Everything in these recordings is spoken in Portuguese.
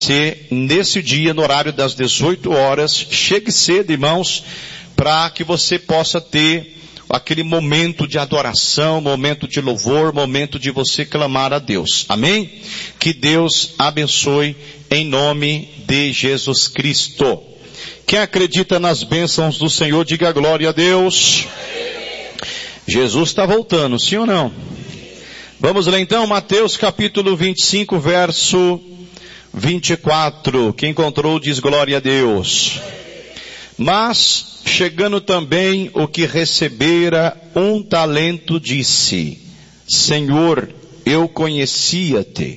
nesse dia, no horário das 18 horas, chegue cedo, irmãos, para que você possa ter aquele momento de adoração, momento de louvor, momento de você clamar a Deus. Amém? Que Deus abençoe em nome de Jesus Cristo. Quem acredita nas bênçãos do Senhor, diga glória a Deus. Jesus está voltando, sim ou não? Vamos ler então Mateus capítulo 25, verso 24. Quem encontrou diz glória a Deus. Mas, chegando também o que recebera 1 talento, disse: Senhor, eu conhecia-te,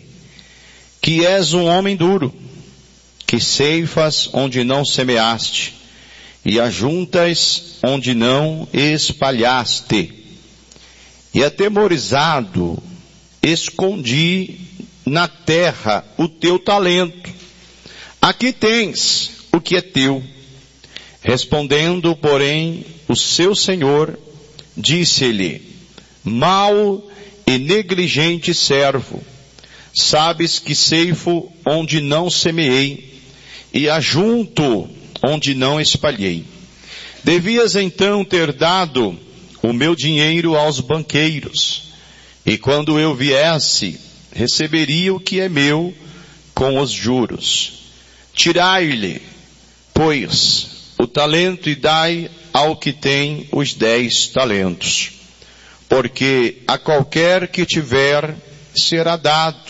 que és um homem duro, que ceifas onde não semeaste, e ajuntas onde não espalhaste. E atemorizado, escondi na terra o teu talento. Aqui tens o que é teu. Respondendo, porém, o seu senhor, disse-lhe: mau e negligente servo, sabes que ceifo onde não semeei, e ajunto onde não espalhei. Devias então ter dado o meu dinheiro aos banqueiros, e quando eu viesse, receberia o que é meu com os juros. Tirai-lhe, pois, o talento e dai ao que tem os 10 talentos. Porque a qualquer que tiver será dado,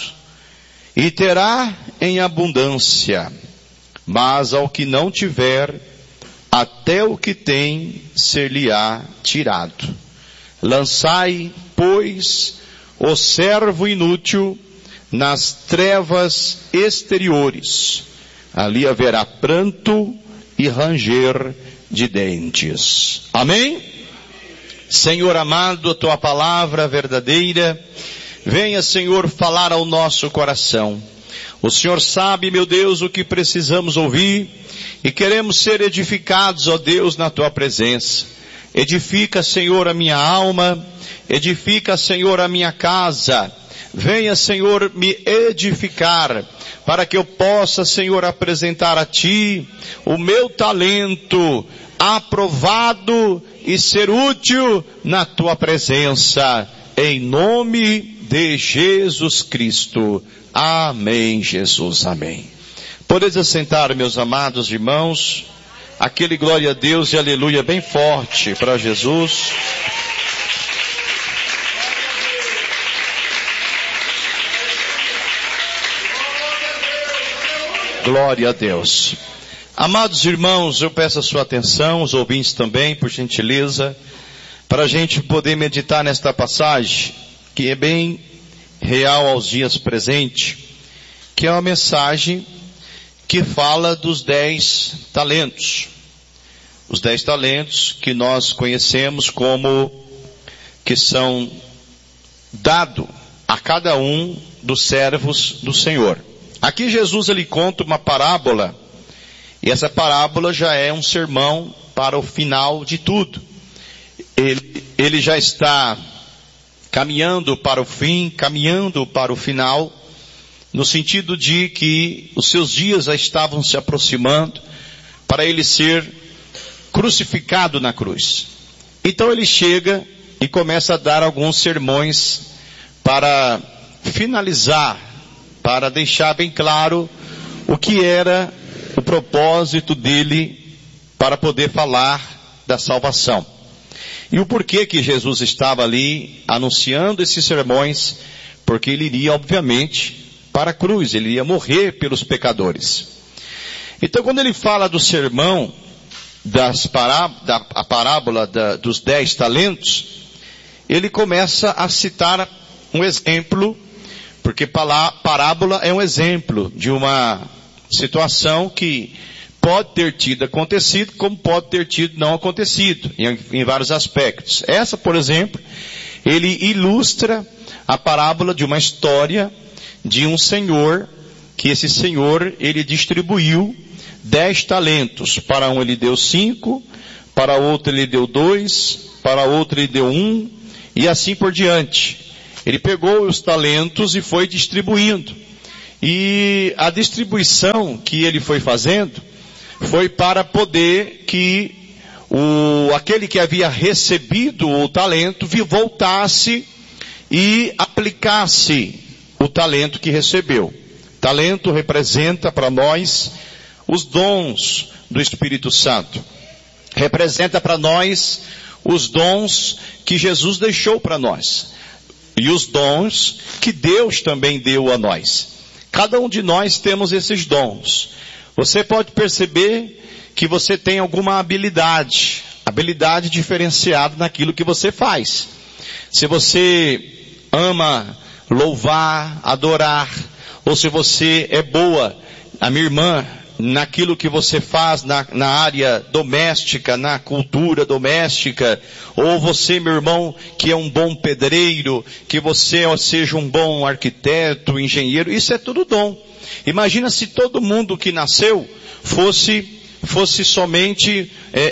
e terá em abundância. Mas ao que não tiver, até o que tem ser-lhe-á tirado. Lançai, pois, o servo inútil nas trevas exteriores. Ali haverá pranto e ranger de dentes. Amém? Senhor amado, a tua palavra verdadeira, venha, Senhor, falar ao nosso coração. O Senhor sabe, meu Deus, o que precisamos ouvir, e queremos ser edificados, ó Deus, na tua presença. Edifica, Senhor, a minha alma, edifica, Senhor, a minha casa. Venha, Senhor, me edificar, para que eu possa, Senhor, apresentar a Ti o meu talento aprovado e ser útil na Tua presença, em nome de Jesus Cristo. Amém, Jesus, amém. Podeis assentar, meus amados irmãos, aquele glória a Deus e aleluia bem forte para Jesus. Glória a Deus. Amados irmãos, eu peço a sua atenção, os ouvintes também, por gentileza, para a gente poder meditar nesta passagem, que é bem real aos dias presentes, que é uma mensagem que fala dos 10 talentos. Os 10 talentos que nós conhecemos como que são dados a cada um dos servos do Senhor. Aqui Jesus ele conta uma parábola, e essa parábola já é um sermão para o final de tudo. Ele já está caminhando para o fim, caminhando para o final, no sentido de que os seus dias já estavam se aproximando para ele ser crucificado na cruz. Então ele chega e começa a dar alguns sermões para finalizar, para deixar bem claro o que era o propósito dele para poder falar da salvação. E o porquê que Jesus estava ali anunciando esses sermões, porque ele iria, obviamente, para a cruz, ele ia morrer pelos pecadores. Então quando ele fala do sermão, a parábola dos 10 talentos, ele começa a citar um exemplo, porque parábola é um exemplo de uma situação que pode ter tido acontecido, como pode ter tido não acontecido, em vários aspectos. Essa, por exemplo, ele ilustra a parábola de uma história de um senhor, que esse senhor, ele distribuiu 10 talentos. Para um ele deu 5, para outro ele deu 2, para outro ele deu 1, e assim por diante. Ele pegou os talentos e foi distribuindo. E a distribuição que ele foi fazendo foi para poder que aquele que havia recebido o talento voltasse e aplicasse o talento que recebeu. Talento representa para nós os dons do Espírito Santo. Representa para nós os dons que Jesus deixou para nós. E os dons que Deus também deu a nós. Cada um de nós temos esses dons. Você pode perceber que você tem alguma habilidade diferenciada naquilo que você faz. Se você ama louvar, adorar, ou se você é boa, a minha irmã, naquilo que você faz na área doméstica, na cultura doméstica, ou você, meu irmão, que é um bom pedreiro, que você seja um bom arquiteto, engenheiro, isso é tudo dom. Imagina se todo mundo que nasceu fosse somente,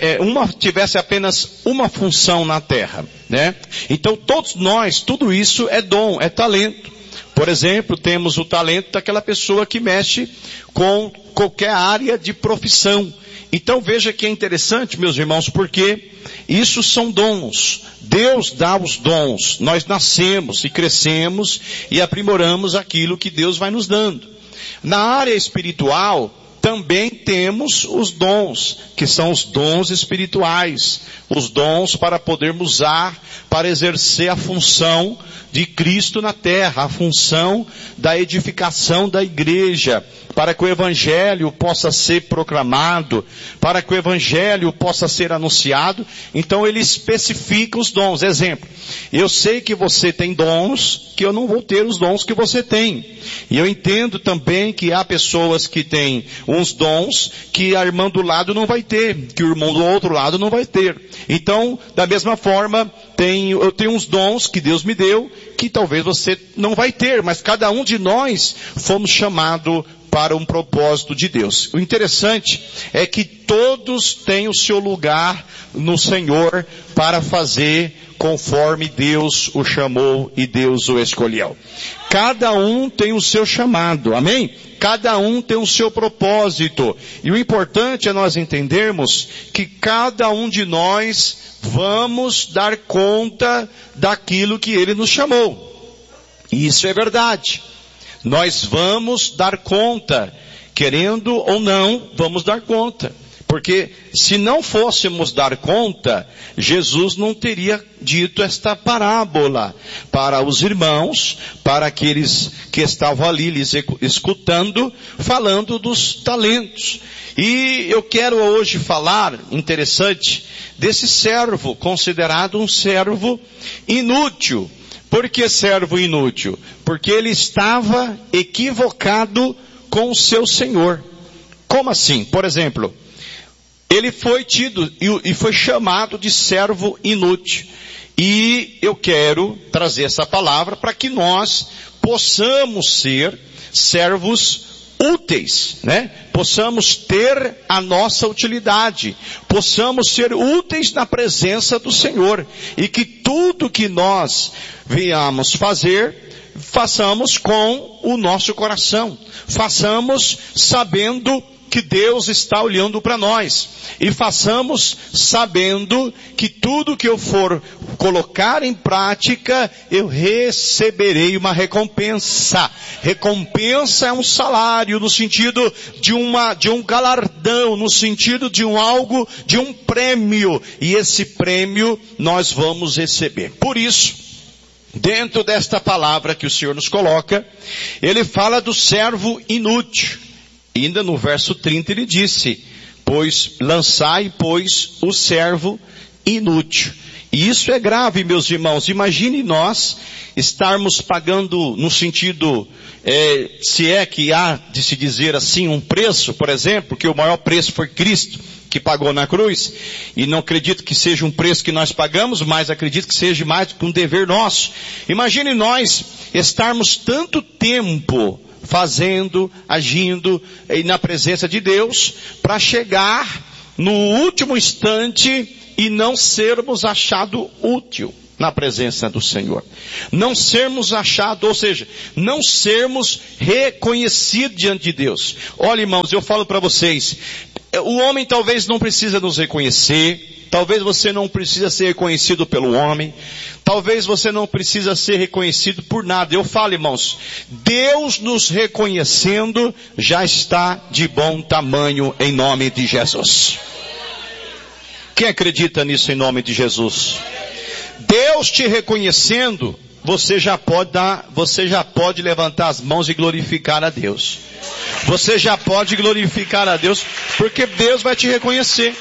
tivesse apenas uma função na terra, né? Então todos nós, tudo isso é dom, é talento. Por exemplo, temos o talento daquela pessoa que mexe com qualquer área de profissão. Então veja que é interessante, meus irmãos, porque isso são dons. Deus dá os dons. Nós nascemos e crescemos e aprimoramos aquilo que Deus vai nos dando. Na área espiritual, também temos os dons, que são os dons espirituais. Os dons para podermos usar, para exercer a função de Cristo na terra, a função da edificação da igreja, para que o Evangelho possa ser proclamado, para que o Evangelho possa ser anunciado. Então ele especifica os dons. Exemplo, eu sei que você tem dons, que eu não vou ter os dons que você tem. E eu entendo também que há pessoas que têm uns dons que a irmã do lado não vai ter, que o irmão do outro lado não vai ter. Então, da mesma forma, eu tenho uns dons que Deus me deu, que talvez você não vai ter, mas cada um de nós fomos chamados para um propósito de Deus. O interessante é que todos têm o seu lugar no Senhor para fazer conforme Deus o chamou e Deus o escolheu. Cada um tem o seu chamado, amém? Cada um tem o seu propósito. E o importante é nós entendermos que cada um de nós vamos dar conta daquilo que Ele nos chamou. E isso é verdade. Nós vamos dar conta, querendo ou não, vamos dar conta. Porque se não fôssemos dar conta, Jesus não teria dito esta parábola para os irmãos, para aqueles que estavam ali lhes escutando, falando dos talentos. E eu quero hoje falar, interessante, desse servo, considerado um servo inútil. Por que servo inútil? Porque ele estava equivocado com o seu Senhor. Como assim? Por exemplo, ele foi tido e foi chamado de servo inútil. E eu quero trazer essa palavra para que nós possamos ser servos úteis, né? Possamos ter a nossa utilidade, possamos ser úteis na presença do Senhor, e que tudo que nós venhamos fazer, façamos com o nosso coração, façamos sabendo que Deus está olhando para nós, e façamos sabendo que tudo que eu for colocar em prática, eu receberei uma recompensa. Recompensa é um salário no sentido de um galardão, no sentido de um prêmio, e esse prêmio nós vamos receber. Por isso, dentro desta palavra que o Senhor nos coloca, ele fala do servo inútil. Ainda no verso 30 ele disse, lançai, o servo inútil. E isso é grave, meus irmãos. Imagine nós estarmos pagando no sentido, se é que há de se dizer assim, um preço, por exemplo, que o maior preço foi Cristo, que pagou na cruz, e não acredito que seja um preço que nós pagamos, mas acredito que seja mais do que um dever nosso. Imagine nós estarmos tanto tempo fazendo, agindo na presença de Deus, para chegar no último instante e não sermos achados útil, na presença do Senhor. Não sermos achados, ou seja, não sermos reconhecidos diante de Deus. Olha, irmãos, eu falo para vocês, o homem talvez não precisa nos reconhecer, talvez você não precisa ser reconhecido pelo homem, talvez você não precisa ser reconhecido por nada. Eu falo, irmãos, Deus nos reconhecendo já está de bom tamanho em nome de Jesus. Quem acredita nisso em nome de Jesus? Deus te reconhecendo, você já pode levantar as mãos e glorificar a Deus. Você já pode glorificar a Deus, porque Deus vai te reconhecer.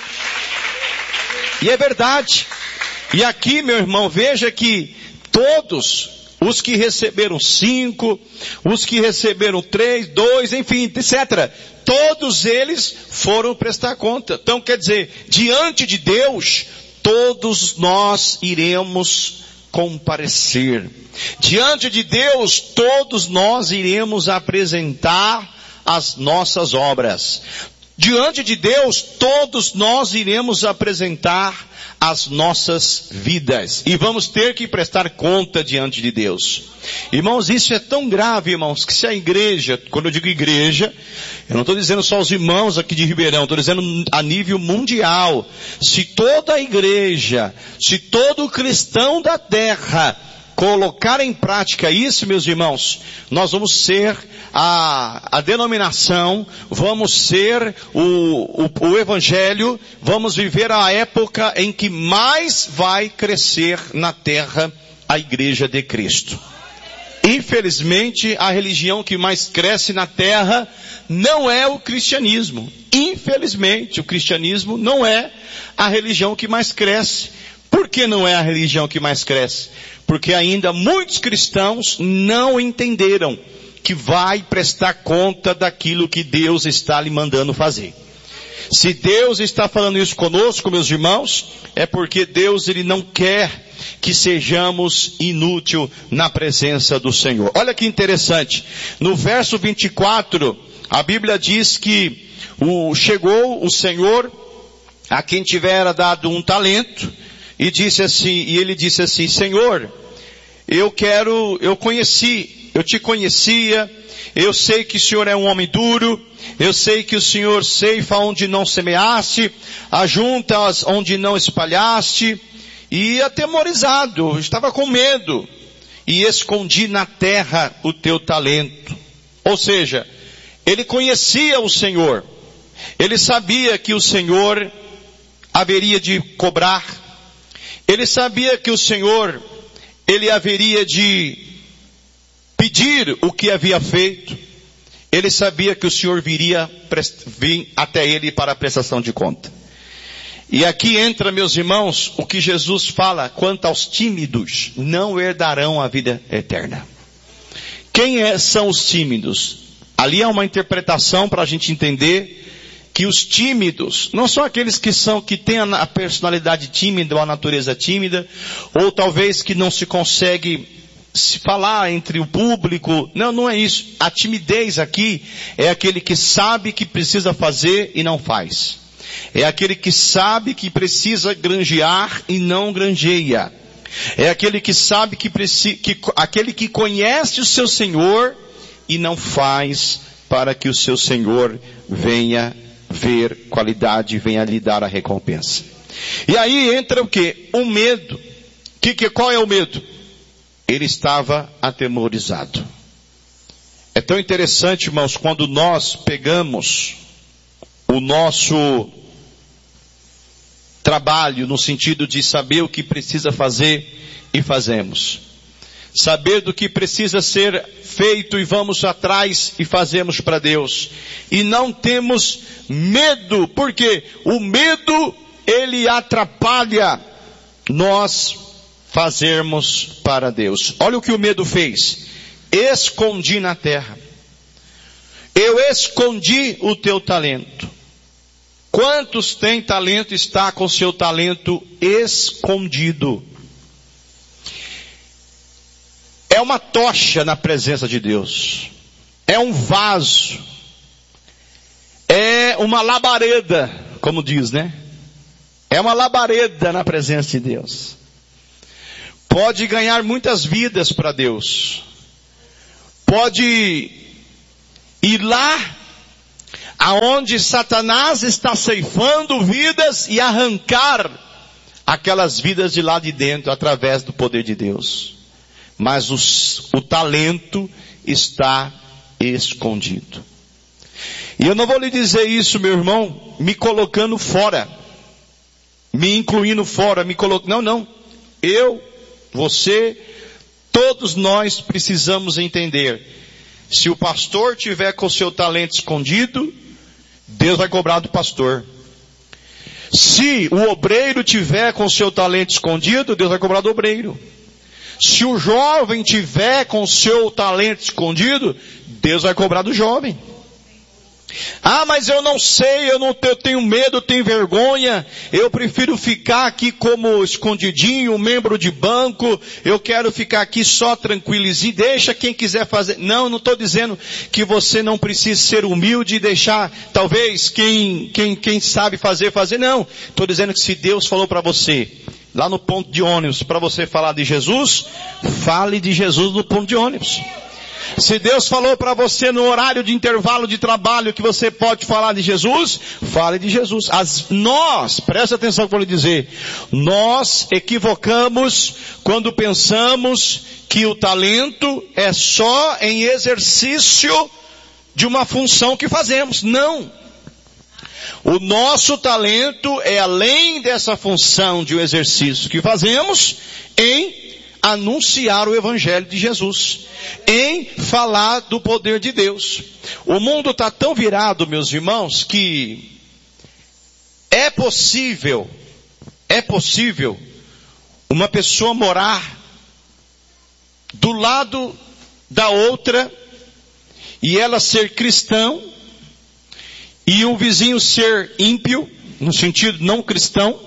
E é verdade. E aqui, meu irmão, veja que todos os que receberam 5, os que receberam 3, 2, enfim, etc. Todos eles foram prestar conta. Então, quer dizer, diante de Deus, todos nós iremos comparecer. Diante de Deus, todos nós iremos apresentar as nossas obras. Diante de Deus, todos nós iremos apresentar as nossas vidas. E vamos ter que prestar conta diante de Deus. Irmãos, isso é tão grave, irmãos, que se a igreja, quando eu digo igreja, eu não estou dizendo só os irmãos aqui de Ribeirão, estou dizendo a nível mundial. Se toda a igreja, se todo cristão da terra colocar em prática isso, meus irmãos, nós vamos ser a denominação, vamos ser o evangelho, vamos viver a época em que mais vai crescer na terra a igreja de Cristo. Infelizmente, a religião que mais cresce na terra não é o cristianismo. Infelizmente, o cristianismo não é a religião que mais cresce. Por que não é a religião que mais cresce? Porque ainda muitos cristãos não entenderam que vai prestar conta daquilo que Deus está lhe mandando fazer. Se Deus está falando isso conosco, meus irmãos, é porque Deus, Ele não quer que sejamos inúteis na presença do Senhor. Olha que interessante. No verso 24, a Bíblia diz que chegou o Senhor a quem tivera dado um talento e ele disse assim, Senhor, eu te conhecia, eu sei que o Senhor é um homem duro, eu sei que o Senhor ceifa onde não semeaste, ajunta onde não espalhaste, e atemorizado, estava com medo, e escondi na terra o teu talento. Ou seja, ele conhecia o Senhor, ele sabia que o Senhor haveria de cobrar, ele sabia que o Senhor, ele haveria de pedir o que havia feito. Ele sabia que o Senhor viria vir até ele para a prestação de conta. E aqui entra, meus irmãos, o que Jesus fala quanto aos tímidos, não herdarão a vida eterna. Quem são os tímidos? Ali há uma interpretação para a gente entender que os tímidos não são aqueles que têm a personalidade tímida ou a natureza tímida, ou talvez que não se consegue se falar entre o público. Não é isso. A timidez aqui é aquele que sabe que precisa fazer e não faz. É aquele que sabe que precisa granjear e não granjeia. É aquele que sabe aquele que conhece o seu Senhor e não faz para que o seu Senhor venha ver qualidade, venha lhe dar a recompensa. E aí entra o quê? O medo. Qual é o medo? Ele estava atemorizado. É tão interessante, irmãos, quando nós pegamos o nosso trabalho no sentido de saber o que precisa fazer e fazemos. Saber do que precisa ser feito e vamos atrás e fazemos para Deus. E não temos medo, porque o medo, ele atrapalha nós fazermos para Deus. Olha o que o medo fez. Escondi na terra. Eu escondi o teu talento. Quantos têm talento e está com seu talento escondido? É uma tocha na presença de Deus. É um vaso. É uma labareda, como diz, né? É uma labareda na presença de Deus. pode ganhar muitas vidas para Deus, pode ir lá aonde Satanás está ceifando vidas e arrancar aquelas vidas de lá de dentro através do poder de Deus. Mas o talento está escondido. E eu não vou lhe dizer isso, meu irmão, me colocando fora, me incluindo fora, não. Eu, você, todos nós precisamos entender. Se o pastor tiver com o seu talento escondido, Deus vai cobrar do pastor. Se o obreiro tiver com o seu talento escondido, Deus vai cobrar do obreiro. Se o jovem tiver com o seu talento escondido, Deus vai cobrar do jovem. Ah, mas eu não sei, eu tenho medo, eu tenho vergonha, eu prefiro ficar aqui como escondidinho, membro de banco, eu quero ficar aqui só tranquilizinho, deixa quem quiser fazer. Não estou dizendo que você não precisa ser humilde e deixar, talvez, quem sabe fazer, não. Estou dizendo que se Deus falou para você, lá no ponto de ônibus, para você falar de Jesus, fale de Jesus no ponto de ônibus. Se Deus falou para você no horário de intervalo de trabalho que você pode falar de Jesus, fale de Jesus. Presta atenção no que eu vou lhe dizer, nós equivocamos quando pensamos que o talento é só em exercício de uma função que fazemos. Não. O nosso talento é além dessa função de um exercício que fazemos em anunciar o Evangelho de Jesus, em falar do poder de Deus. O mundo está tão virado, meus irmãos, que é possível uma pessoa morar do lado da outra e ela ser cristã e um vizinho ser ímpio, no sentido não cristão,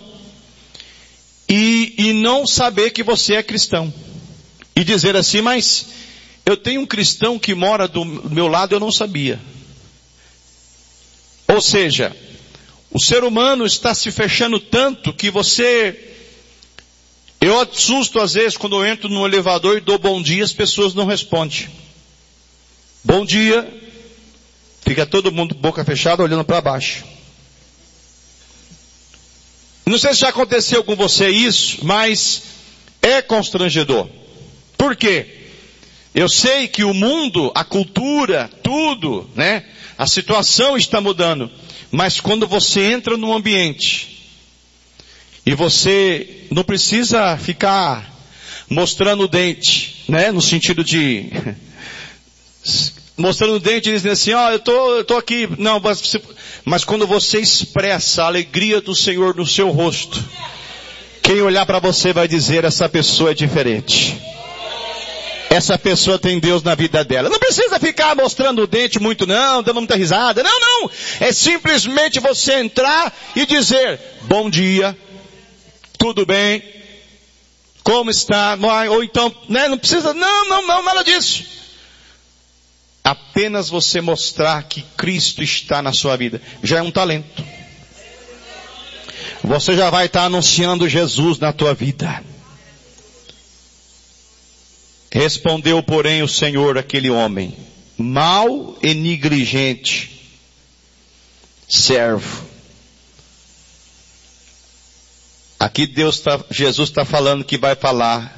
e não saber que você é cristão. E dizer assim, mas eu tenho um cristão que mora do meu lado, eu não sabia. Ou seja, o ser humano está se fechando tanto que eu assusto às vezes quando eu entro no elevador e dou bom dia, as pessoas não respondem. Bom dia, fica todo mundo boca fechada olhando para baixo. Não sei se já aconteceu com você isso, mas é constrangedor. Por quê? Eu sei que o mundo, a cultura, tudo, né? A situação está mudando. Mas quando você entra num ambiente e você não precisa ficar mostrando o dente, né? No sentido de mostrando o dente e dizendo assim, eu tô aqui. Não, mas quando você expressa a alegria do Senhor no seu rosto, quem olhar para você vai dizer, essa pessoa é diferente. Essa pessoa tem Deus na vida dela. Não precisa ficar mostrando o dente muito não, dando muita risada. Não. É simplesmente você entrar e dizer, bom dia, tudo bem, como está? Ou então, né, não precisa, não, nada disso. Apenas você mostrar que Cristo está na sua vida, já é um talento. Você já vai estar anunciando Jesus na tua vida. Respondeu, porém, o Senhor àquele homem, mau e negligente servo. Aqui Jesus está falando que vai falar,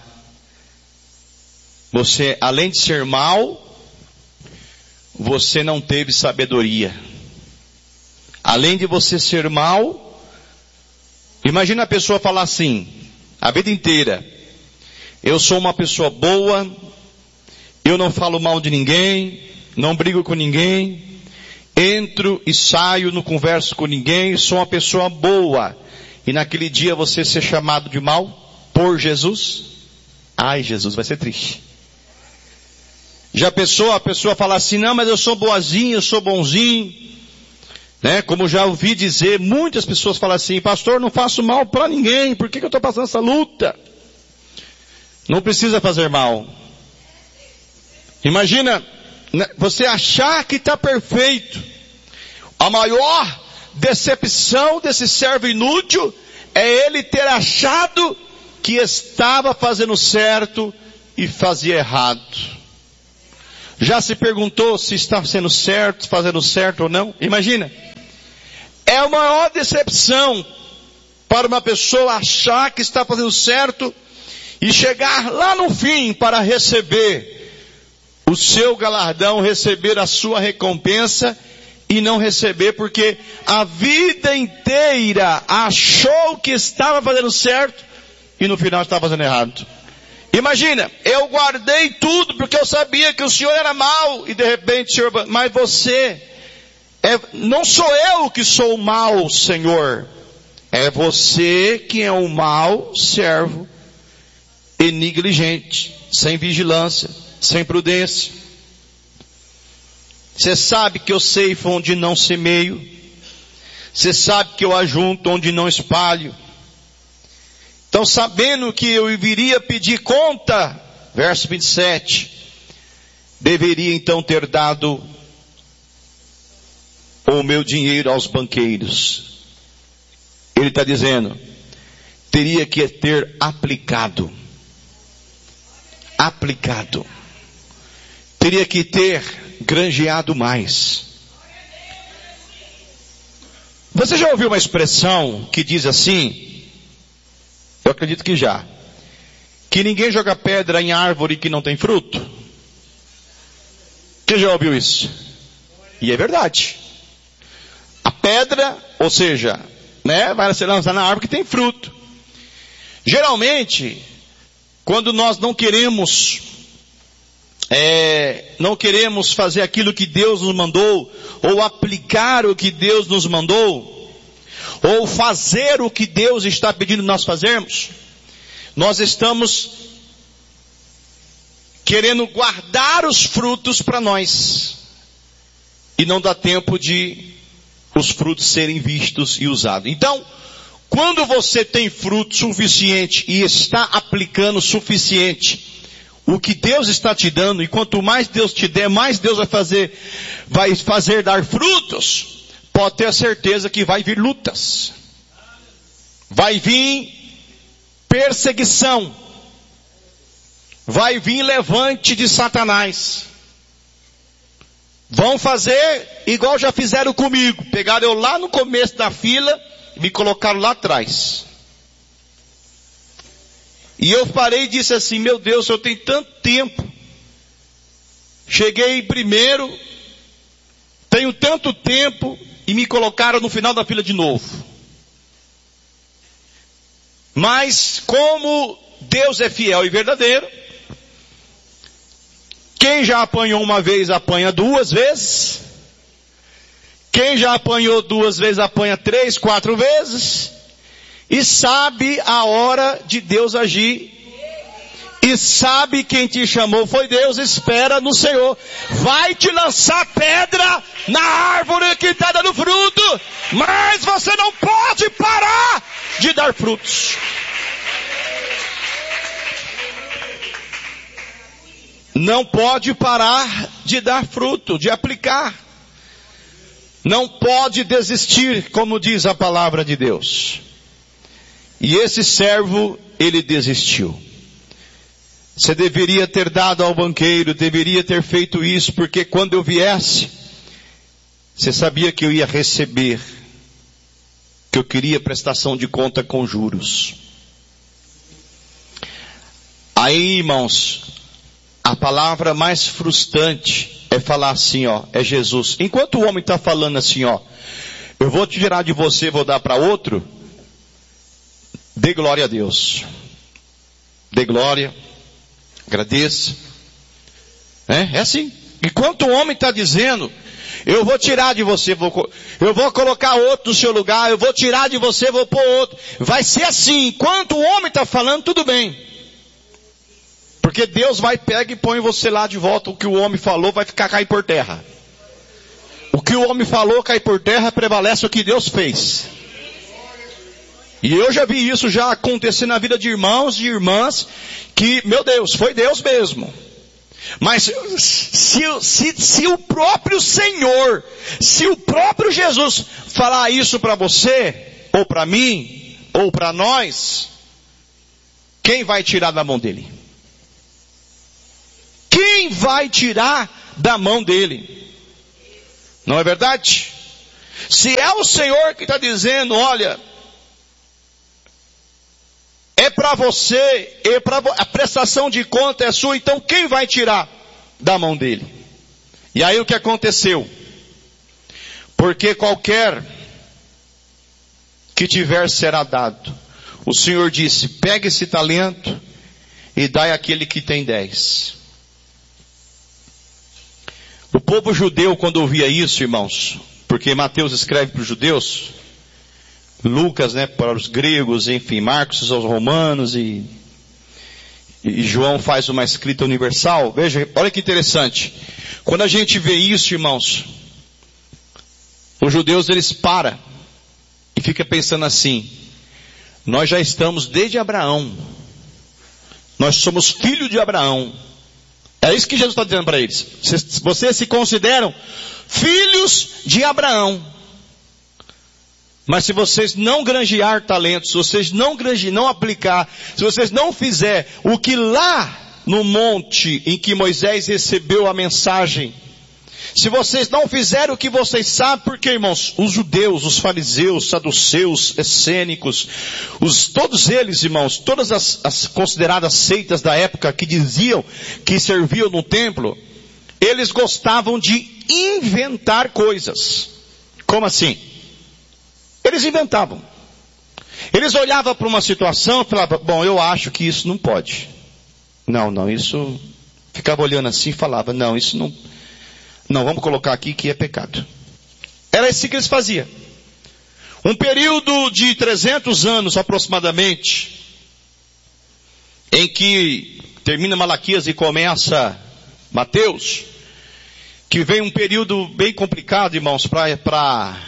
você, além de ser mau, você não teve sabedoria. Além de você ser mau, imagina a pessoa falar assim, a vida inteira, eu sou uma pessoa boa, eu não falo mal de ninguém, não brigo com ninguém, entro e saio, não converso com ninguém, sou uma pessoa boa. E naquele dia você ser chamado de mal por Jesus? Ai, Jesus, vai ser triste. Já a pessoa fala assim, não, mas eu sou boazinho, eu sou bonzinho, né? Como já ouvi dizer, muitas pessoas falam assim, pastor, não faço mal para ninguém, por que eu estou passando essa luta? Não precisa fazer mal. Imagina, você achar que está perfeito. A maior decepção desse servo inútil é ele ter achado que estava fazendo certo e fazia errado. Já se perguntou se está sendo certo, fazendo certo ou não? Imagina. É a maior decepção para uma pessoa achar que está fazendo certo e chegar lá no fim para receber o seu galardão, receber a sua recompensa e não receber porque a vida inteira achou que estava fazendo certo e no final estava fazendo errado. Imagina, eu guardei tudo porque eu sabia que o Senhor era mau e de repente o Senhor, mas você, não sou eu que sou o mau, Senhor, é você que é um mau servo e negligente, sem vigilância, sem prudência. Você sabe que eu ceifo onde não semeio, você sabe que eu ajunto onde não espalho. Então, sabendo que eu viria pedir conta, verso 27, deveria então ter dado o meu dinheiro aos banqueiros. Ele está dizendo, teria que ter aplicado. Teria que ter granjeado mais. Você já ouviu uma expressão que diz assim? Eu acredito que já. Que ninguém joga pedra em árvore que não tem fruto. Quem já ouviu isso? E é verdade. A pedra, ou seja, vai ser lançada na árvore que tem fruto. Geralmente, quando nós não queremos fazer aquilo que Deus nos mandou, ou aplicar o que Deus nos mandou, ou fazer o que Deus está pedindo nós fazermos, nós estamos querendo guardar os frutos para nós, e não dá tempo de os frutos serem vistos e usados. Então, quando você tem fruto suficiente e está aplicando o suficiente, o que Deus está te dando, e quanto mais Deus te der, mais Deus vai fazer dar frutos, pode ter a certeza que vai vir lutas. Vai vir perseguição. Vai vir levante de Satanás. Vão fazer igual já fizeram comigo. Pegaram eu lá no começo da fila e me colocaram lá atrás. E eu parei e disse assim, meu Deus, eu tenho tanto tempo. Cheguei primeiro, tenho tanto tempo, e me colocaram no final da fila de novo. Mas como Deus é fiel e verdadeiro, quem já apanhou uma vez, apanha duas vezes. Quem já apanhou duas vezes, apanha 3, 4 vezes. E sabe a hora de Deus agir. E sabe quem te chamou foi Deus, espera no Senhor. Vai te lançar pedra na árvore que está dando fruto, mas você não pode parar de dar frutos. Não pode parar de dar fruto, de aplicar. Não pode desistir, como diz a palavra de Deus. E esse servo, ele desistiu. Você deveria ter dado ao banqueiro, deveria ter feito isso, porque quando eu viesse, você sabia que eu ia receber, que eu queria prestação de conta com juros. Aí, irmãos, a palavra mais frustrante é falar assim, é Jesus. Enquanto o homem está falando assim, eu vou te tirar de você, vou dar para outro, dê glória a Deus. Dê glória. Agradeça. É assim. Enquanto o homem está dizendo, eu vou tirar de você, eu vou colocar outro no seu lugar, eu vou tirar de você, vou pôr outro. Vai ser assim. Enquanto o homem está falando, tudo bem. Porque Deus vai, pega e põe você lá de volta. O que o homem falou vai cair por terra. O que o homem falou cai por terra, prevalece o que Deus fez. E eu já vi isso já acontecer na vida de irmãos e irmãs, que, meu Deus, foi Deus mesmo. Mas se o próprio Senhor, se o próprio Jesus falar isso para você, ou para mim, ou para nós, quem vai tirar da mão dele? Quem vai tirar da mão dele? Não é verdade? Se é o Senhor que está dizendo, olha, é para você, a prestação de conta é sua, então quem vai tirar da mão dele? E aí o que aconteceu? Porque qualquer que tiver será dado. O Senhor disse, pegue esse talento e dai àquele que tem 10. O povo judeu, quando ouvia isso, irmãos, porque Mateus escreve para os judeus, Lucas, para os gregos, enfim, Marcos aos romanos e João faz uma escrita universal. Veja, olha que interessante. Quando a gente vê isso, irmãos, os judeus eles param e ficam pensando assim, nós já estamos desde Abraão, nós somos filhos de Abraão. É isso que Jesus está dizendo para eles. Vocês se consideram filhos de Abraão. Mas se vocês não granjear talentos, se vocês não aplicar, se vocês não fizer o que lá no monte em que Moisés recebeu a mensagem, se vocês não fizerem o que vocês sabem, porque, irmãos, os judeus, os fariseus, saduceus, essênicos, todos eles, irmãos, todas as consideradas seitas da época que diziam que serviam no templo, eles gostavam de inventar coisas. Como assim? Eles inventavam. Eles olhavam para uma situação e falavam, bom, eu acho que isso não pode. Não, isso... Ficava olhando assim e falava, não, isso não... Não, vamos colocar aqui que é pecado. Era isso que eles faziam. Um período de 300 anos aproximadamente, em que termina Malaquias e começa Mateus, que vem um período bem complicado, irmãos, para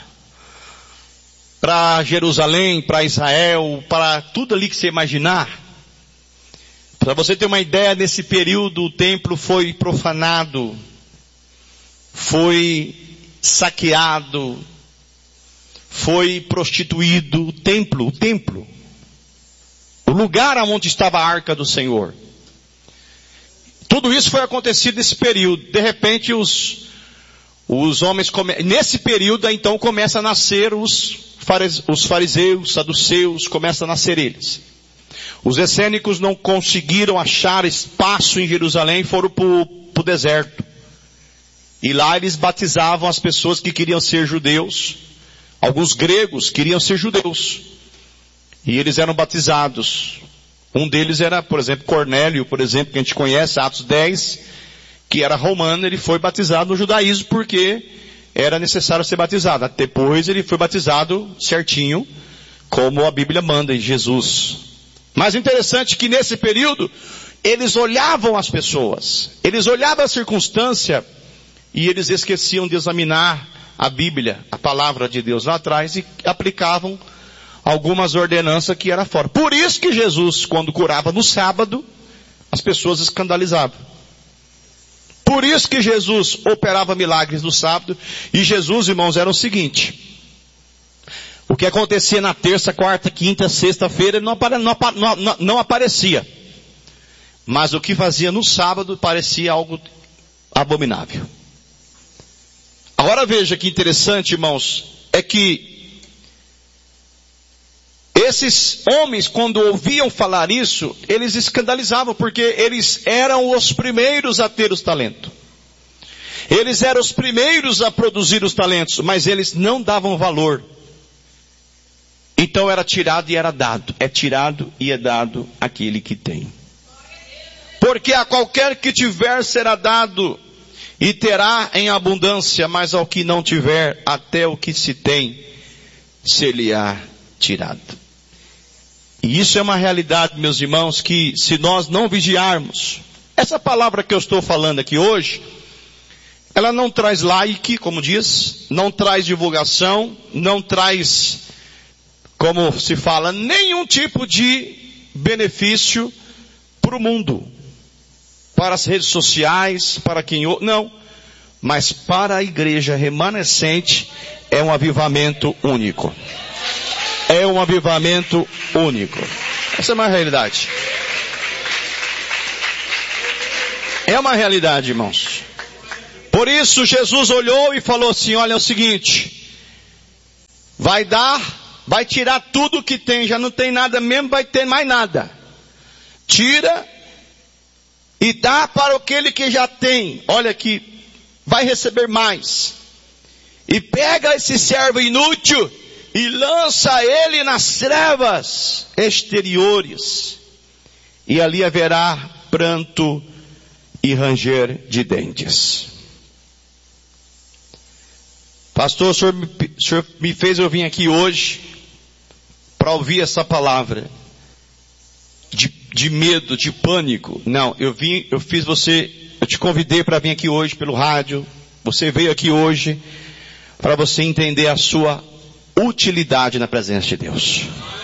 Jerusalém, para Israel, para tudo ali que você imaginar. Para você ter uma ideia, nesse período o templo foi profanado, foi saqueado, foi prostituído, o templo, o lugar onde estava a arca do Senhor. Tudo isso foi acontecido nesse período. De repente os homens, nesse período então começa a nascer os fariseus, saduceus, começam a nascer eles. Os essênicos não conseguiram achar espaço em Jerusalém e foram para o deserto. E lá eles batizavam as pessoas que queriam ser judeus. Alguns gregos queriam ser judeus. E eles eram batizados. Um deles era, por exemplo, Cornélio, por exemplo, que a gente conhece, Atos 10, que era romano, ele foi batizado no judaísmo porque era necessário ser batizado. Depois ele foi batizado certinho, como a Bíblia manda em Jesus. Mas interessante que nesse período, eles olhavam as pessoas, eles olhavam a circunstância, e eles esqueciam de examinar a Bíblia, a palavra de Deus lá atrás, e aplicavam algumas ordenanças que era fora. Por isso que Jesus, quando curava no sábado, as pessoas escandalizavam. Por isso que Jesus operava milagres no sábado. E Jesus, irmãos, era o seguinte. O que acontecia na terça, quarta, quinta, sexta-feira, não aparecia. Mas o que fazia no sábado parecia algo abominável. Agora veja que interessante, irmãos, é que esses homens, quando ouviam falar isso, eles escandalizavam, porque eles eram os primeiros a ter os talentos. Eles eram os primeiros a produzir os talentos, mas eles não davam valor. Então era tirado e era dado. É tirado e é dado àquele que tem. Porque a qualquer que tiver será dado, e terá em abundância, mas ao que não tiver, até o que se tem, ser-lhe-á tirado. E isso é uma realidade, meus irmãos, que se nós não vigiarmos, essa palavra que eu estou falando aqui hoje, ela não traz like, como diz, não traz divulgação, não traz, como se fala, nenhum tipo de benefício para o mundo. Para as redes sociais, para quem... Não. Mas para a igreja remanescente é um avivamento único. É um avivamento único. Essa é uma realidade. É uma realidade, irmãos. Por isso Jesus olhou e falou assim, olha, é o seguinte, vai tirar tudo que tem, já não tem nada mesmo, vai ter mais nada. Tira e dá para aquele que já tem, olha que vai receber mais. E pega esse servo inútil e lança ele nas trevas exteriores. E ali haverá pranto e ranger de dentes. Pastor, o senhor me fez eu vir aqui hoje para ouvir essa palavra de medo, de pânico. Não, eu te convidei para vir aqui hoje pelo rádio. Você veio aqui hoje para você entender a sua utilidade na presença de Deus.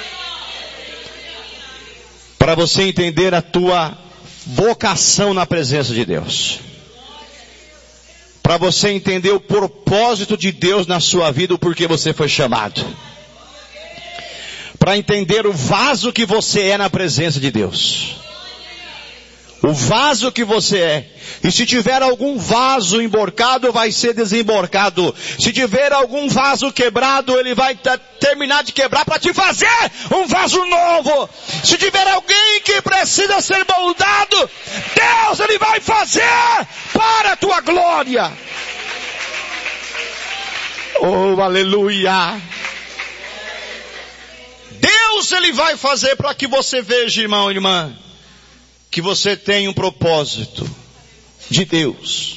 Para você entender a tua vocação na presença de Deus. Para você entender o propósito de Deus na sua vida, o porquê você foi chamado. Para entender o vaso que você é na presença de Deus. O vaso que você é. E se tiver algum vaso emborcado, vai ser desemborcado. Se tiver algum vaso quebrado, ele vai terminar de quebrar para te fazer um vaso novo. Se tiver alguém que precisa ser moldado, Deus, ele vai fazer para a tua glória. Oh, aleluia. Deus, ele vai fazer para que você veja, irmão e irmã, que você tem um propósito de Deus.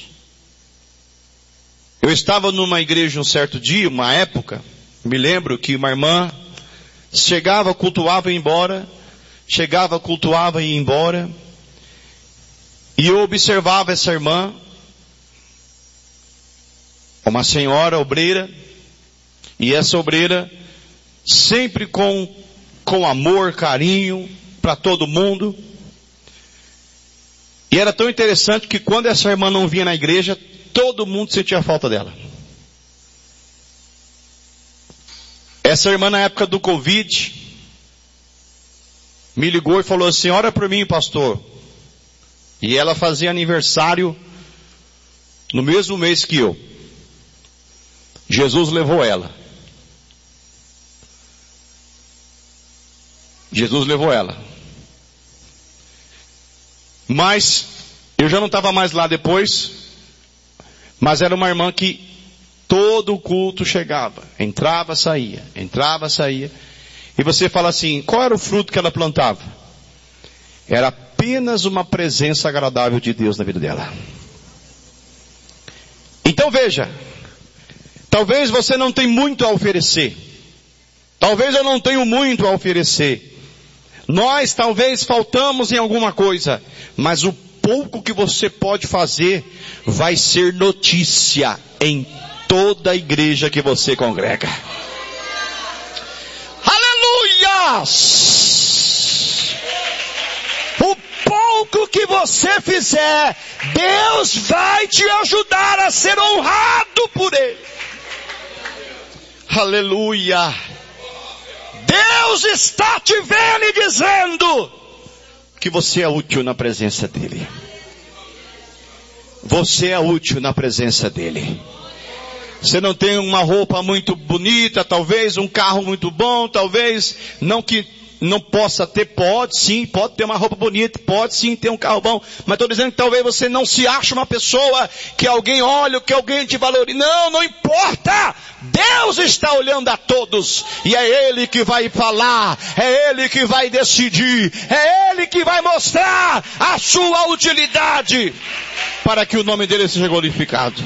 Eu estava numa igreja um certo dia, uma época, me lembro que uma irmã chegava, cultuava e ia embora, chegava, cultuava e ia embora, e eu observava essa irmã, uma senhora obreira, e essa obreira sempre com amor, carinho para todo mundo. E era tão interessante que quando essa irmã não vinha na igreja, todo mundo sentia falta dela. Essa irmã, na época do Covid, me ligou e falou assim, ora por mim, pastor. E ela fazia aniversário no mesmo mês que eu. Jesus levou ela. Jesus levou ela. Mas eu já não estava mais lá depois, mas era uma irmã que todo o culto chegava, entrava, saía, e você fala assim, qual era o fruto que ela plantava? Era apenas uma presença agradável de Deus na vida dela. Então veja, talvez você não tenha muito a oferecer, talvez eu não tenha muito a oferecer, nós talvez faltamos em alguma coisa, mas o pouco que você pode fazer vai ser notícia em toda a igreja que você congrega. Aleluias! O pouco que você fizer, Deus vai te ajudar a ser honrado por Ele. Aleluia! Deus está te vendo e dizendo que você é útil na presença dEle. Você é útil na presença dEle. Você não tem uma roupa muito bonita, talvez um carro muito bom, talvez não que não possa ter, pode sim, pode ter uma roupa bonita, pode sim ter um carro bom, mas estou dizendo que talvez você não se ache uma pessoa que alguém olha, que alguém te valorize. Não importa! Deus está olhando a todos, e é Ele que vai falar, é Ele que vai decidir, é Ele que vai mostrar a sua utilidade, para que o nome dEle seja glorificado.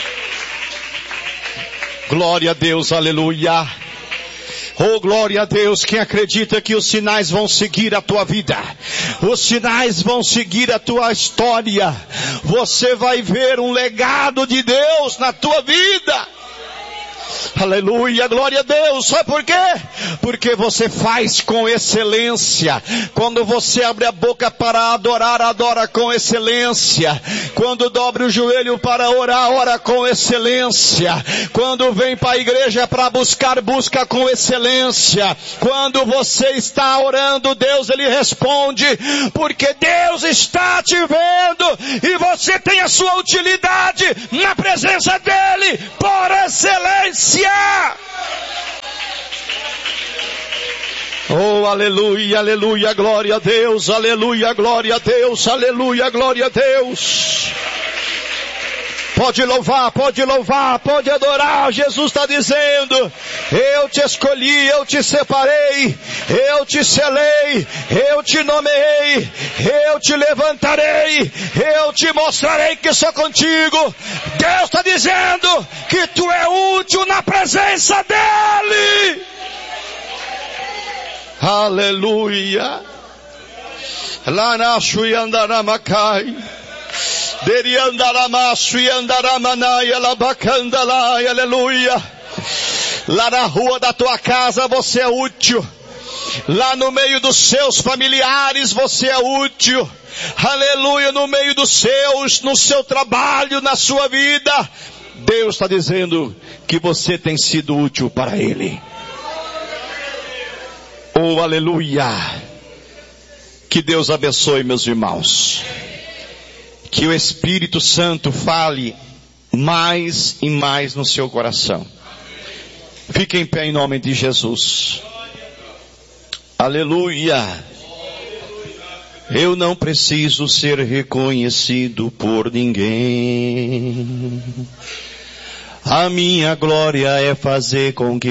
Glória a Deus, aleluia. Oh, glória a Deus, quem acredita que os sinais vão seguir a tua vida, os sinais vão seguir a tua história, você vai ver um legado de Deus na tua vida. Aleluia, glória a Deus. Sabe por quê? Porque você faz com excelência. Quando você abre a boca para adorar, adora com excelência. Quando dobra o joelho para orar, ora com excelência. Quando vem para a igreja para buscar, busca com excelência. Quando você está orando, Deus ele responde, porque Deus está te vendo e você tem a sua utilidade na presença dele por excelência. Oh, aleluia, aleluia, glória a Deus, aleluia, glória a Deus, aleluia, glória a Deus. Pode louvar, pode adorar. Jesus está dizendo, eu te escolhi, eu te separei, eu te selei, eu te nomeei, eu te levantarei, eu te mostrarei que sou contigo. Deus está dizendo que tu é útil na presença dEle. Aleluia. Lá na Shuyandaramakai. Aleluia. Lá na rua da tua casa você é útil. Lá no meio dos seus familiares você é útil. Aleluia, no meio dos seus, no seu trabalho, na sua vida. Deus está dizendo que você tem sido útil para Ele. Oh, aleluia. Que Deus abençoe, meus irmãos. Que o Espírito Santo fale mais e mais no seu coração. Fique em pé em nome de Jesus. Aleluia. Eu não preciso ser reconhecido por ninguém. A minha glória é fazer com que